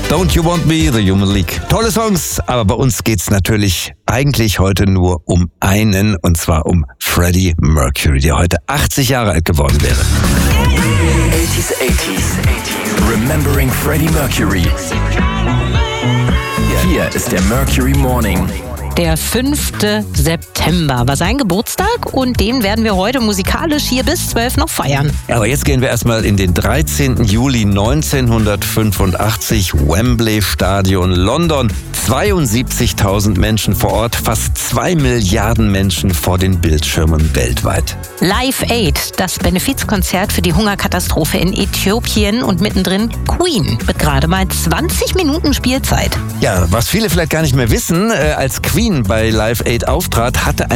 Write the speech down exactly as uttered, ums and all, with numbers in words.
Don't You Want Me, The Human League. Tolle Songs, aber bei uns geht's natürlich eigentlich heute nur um einen, und zwar um Freddie Mercury, der heute achtzig Jahre alt geworden wäre. eighties, eighties, Remembering Freddie Mercury. Hier ist der Mercury Morning. Der fünfte September war sein Geburtstag und den werden wir heute musikalisch hier bis zwölf noch feiern. Aber jetzt gehen wir erstmal in den dreizehnten Juli neunzehnhundertfünfundachtzig, Wembley Stadion, London. zweiundsiebzigtausend Menschen vor Ort, fast zwei Milliarden Menschen vor den Bildschirmen weltweit. Live Aid, das Benefizkonzert für die Hungerkatastrophe in Äthiopien, und mittendrin Queen mit gerade mal zwanzig Minuten Spielzeit. Ja, was viele vielleicht gar nicht mehr wissen, äh, als Queen bei Live Aid auftrat, hatte